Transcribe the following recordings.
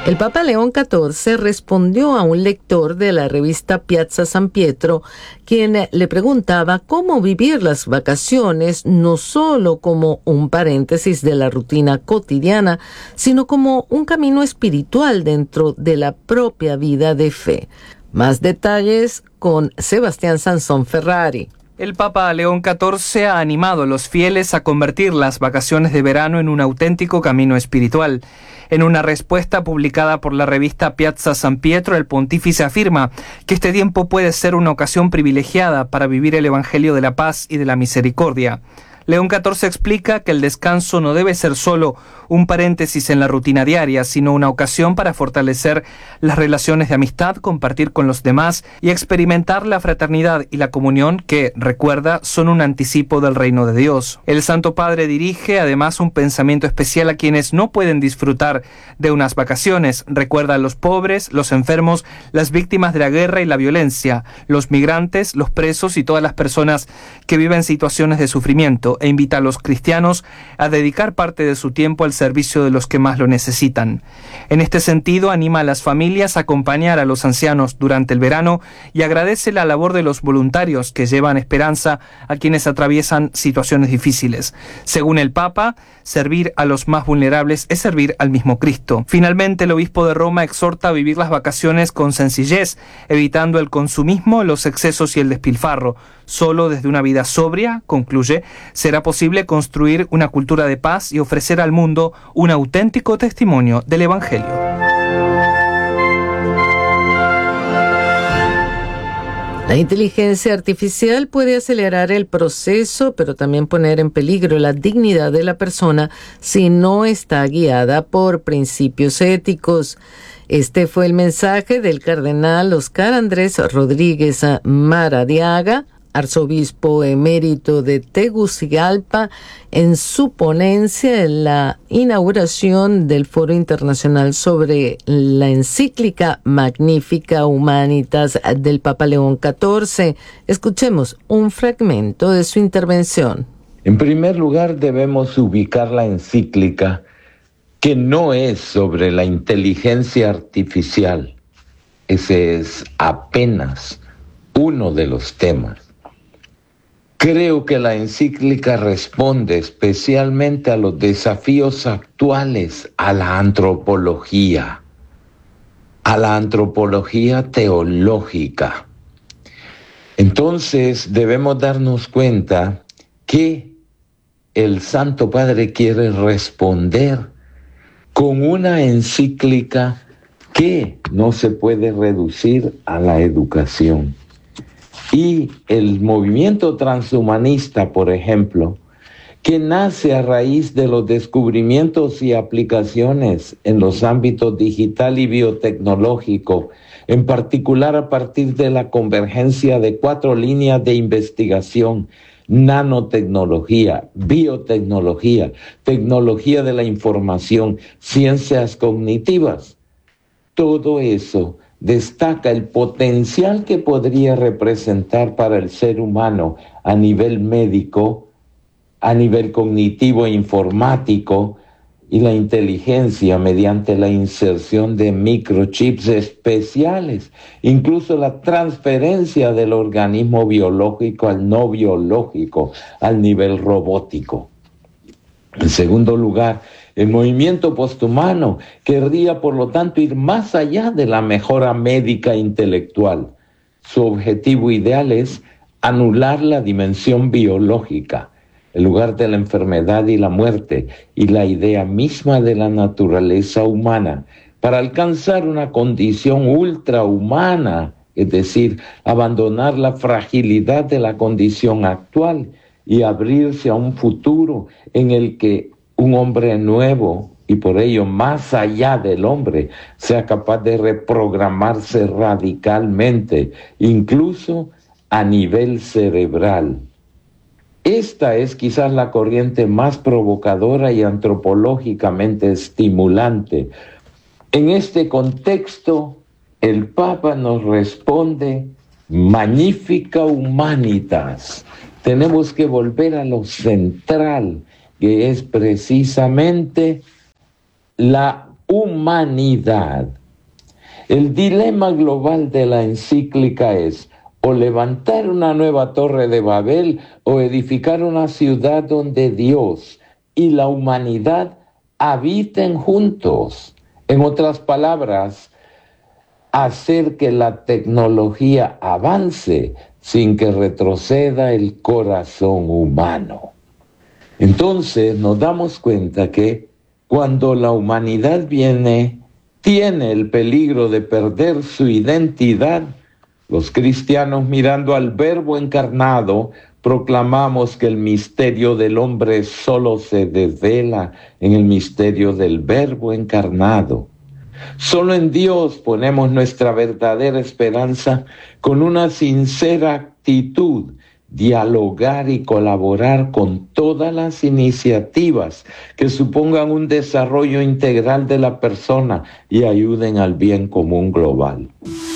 El Papa León XIV respondió a un lector de la revista Piazza San Pietro, quien le preguntaba cómo vivir las vacaciones no solo como un paréntesis de la rutina cotidiana, sino como un camino espiritual dentro de la propia vida de fe. Más detalles con Sebastián Sansón Ferrari. El Papa León XIV ha animado a los fieles a convertir las vacaciones de verano en un auténtico camino espiritual. En una respuesta publicada por la revista Piazza San Pietro, el pontífice afirma que este tiempo puede ser una ocasión privilegiada para vivir el Evangelio de la paz y de la misericordia. León XIV explica que el descanso no debe ser solo un paréntesis en la rutina diaria, sino una ocasión para fortalecer las relaciones de amistad, compartir con los demás y experimentar la fraternidad y la comunión que, recuerda, son un anticipo del reino de Dios. El Santo Padre dirige además un pensamiento especial a quienes no pueden disfrutar de unas vacaciones. Recuerda a los pobres, los enfermos, las víctimas de la guerra y la violencia, los migrantes, los presos y todas las personas que viven situaciones de sufrimiento, e invita a los cristianos a dedicar parte de su tiempo al servicio de los que más lo necesitan. En este sentido, anima a las familias a acompañar a los ancianos durante el verano y agradece la labor de los voluntarios que llevan esperanza a quienes atraviesan situaciones difíciles. Según el Papa, servir a los más vulnerables es servir al mismo Cristo. Finalmente, el obispo de Roma exhorta a vivir las vacaciones con sencillez, evitando el consumismo, los excesos y el despilfarro. Solo desde una vida sobria, concluye, será posible construir una cultura de paz y ofrecer al mundo un auténtico testimonio del Evangelio. La inteligencia artificial puede acelerar el proceso, pero también poner en peligro la dignidad de la persona si no está guiada por principios éticos. Este fue el mensaje del cardenal Oscar Andrés Rodríguez Maradiaga, arzobispo emérito de Tegucigalpa, en su ponencia en la inauguración del Foro Internacional sobre la encíclica Magnificat Humanitas del Papa León XIV. Escuchemos un fragmento de su intervención. En primer lugar, debemos ubicar la encíclica, que no es sobre la inteligencia artificial. Ese es apenas uno de los temas. Creo que la encíclica responde especialmente a los desafíos actuales, a la antropología teológica. Entonces debemos darnos cuenta que el Santo Padre quiere responder con una encíclica que no se puede reducir a la educación. Y el movimiento transhumanista, por ejemplo, que nace a raíz de los descubrimientos y aplicaciones en los ámbitos digital y biotecnológico, en particular a partir de la convergencia de 4 líneas de investigación: nanotecnología, biotecnología, tecnología de la información, ciencias cognitivas. Todo eso destaca el potencial que podría representar para el ser humano a nivel médico, a nivel cognitivo e informático, y la inteligencia mediante la inserción de microchips especiales, incluso la transferencia del organismo biológico al no biológico, al nivel robótico. En segundo lugar, el movimiento posthumano querría, por lo tanto, ir más allá de la mejora médica e intelectual. Su objetivo ideal es anular la dimensión biológica, el lugar de la enfermedad y la muerte, y la idea misma de la naturaleza humana, para alcanzar una condición ultrahumana, es decir, abandonar la fragilidad de la condición actual y abrirse a un futuro en el que un hombre nuevo, y por ello más allá del hombre, sea capaz de reprogramarse radicalmente, incluso a nivel cerebral. Esta es quizás la corriente más provocadora y antropológicamente estimulante. En este contexto, el Papa nos responde: Magnificat Humanitas. Tenemos que volver a lo central, que es precisamente la humanidad. El dilema global de la encíclica es o levantar una nueva torre de Babel o edificar una ciudad donde Dios y la humanidad habiten juntos. En otras palabras, hacer que la tecnología avance sin que retroceda el corazón humano. Entonces nos damos cuenta que cuando la humanidad tiene el peligro de perder su identidad, los cristianos, mirando al Verbo encarnado, proclamamos que el misterio del hombre solo se desvela en el misterio del Verbo encarnado. Solo en Dios ponemos nuestra verdadera esperanza con una sincera actitud, dialogar y colaborar con todas las iniciativas que supongan un desarrollo integral de la persona y ayuden al bien común global.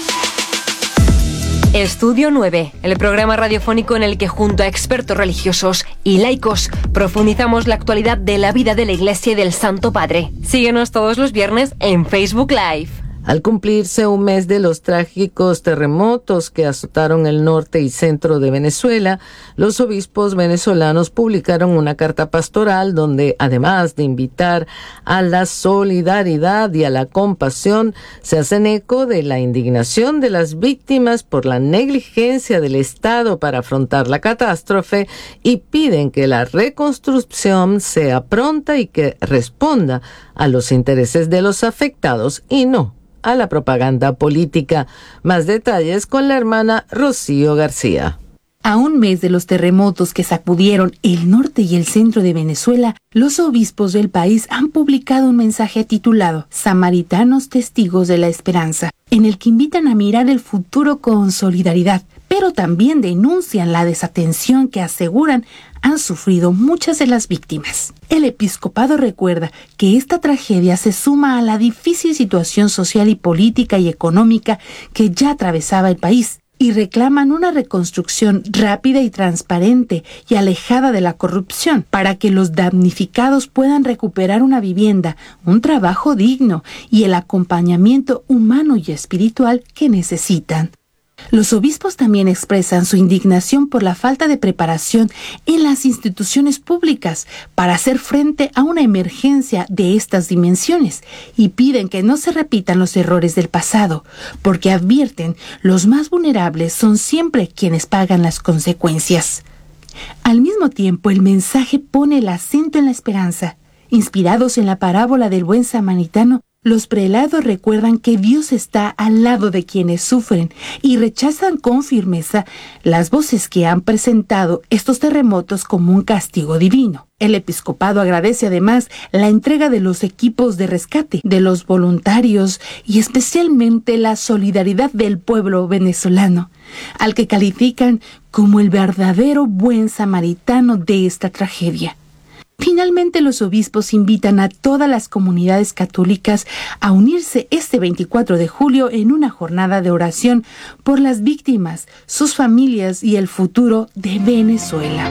Estudio 9, el programa radiofónico en el que junto a expertos religiosos y laicos profundizamos la actualidad de la vida de la Iglesia y del Santo Padre. Síguenos todos los viernes en Facebook Live. Al cumplirse un mes de los trágicos terremotos que azotaron el norte y centro de Venezuela, los obispos venezolanos publicaron una carta pastoral donde, además de invitar a la solidaridad y a la compasión, se hacen eco de la indignación de las víctimas por la negligencia del Estado para afrontar la catástrofe y piden que la reconstrucción sea pronta y que responda a los intereses de los afectados y no a la propaganda política. Más detalles con la hermana Rocío García. A un mes de los terremotos que sacudieron el norte y el centro de Venezuela, los obispos del país han publicado un mensaje titulado Samaritanos Testigos de la Esperanza, en el que invitan a mirar el futuro con solidaridad, pero también denuncian la desatención que aseguran han sufrido muchas de las víctimas. El episcopado recuerda que esta tragedia se suma a la difícil situación social y política y económica que ya atravesaba el país, y reclaman una reconstrucción rápida y transparente y alejada de la corrupción para que los damnificados puedan recuperar una vivienda, un trabajo digno y el acompañamiento humano y espiritual que necesitan. Los obispos también expresan su indignación por la falta de preparación en las instituciones públicas para hacer frente a una emergencia de estas dimensiones y piden que no se repitan los errores del pasado, porque advierten los más vulnerables son siempre quienes pagan las consecuencias. Al mismo tiempo, el mensaje pone el acento en la esperanza. Inspirados en la parábola del buen samaritano, los prelados recuerdan que Dios está al lado de quienes sufren y rechazan con firmeza las voces que han presentado estos terremotos como un castigo divino. El episcopado agradece además la entrega de los equipos de rescate, de los voluntarios y especialmente la solidaridad del pueblo venezolano, al que califican como el verdadero buen samaritano de esta tragedia. Finalmente, los obispos invitan a todas las comunidades católicas a unirse este 24 de julio en una jornada de oración por las víctimas, sus familias y el futuro de Venezuela.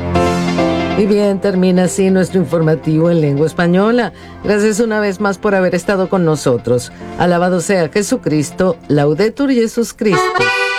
Y bien, termina así nuestro informativo en lengua española. Gracias una vez más por haber estado con nosotros. Alabado sea Jesucristo, Laudetur Jesus Christus.